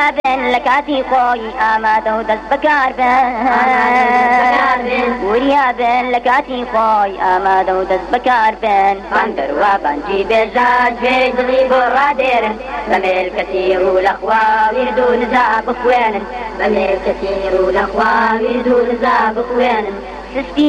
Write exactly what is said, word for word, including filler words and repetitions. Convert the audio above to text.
وریا بن لكاتي خوي آماده ودست بكار بن وریا بن لكاتي خوي آماده ودست بكار بن بندر وبنجي بجاج في دلي برادير بميل كثير والأخوة يردون زاب خوين بميل كثير والأخوة يردون زاب خوين